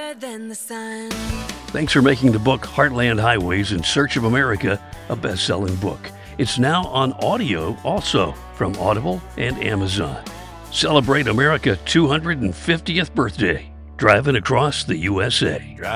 brighter than the sun. Thanks for making the book Heartland Highways in Search of America a best-selling book. It's now on audio also from Audible and Amazon. Celebrate America's 250th birthday, driving across the USA.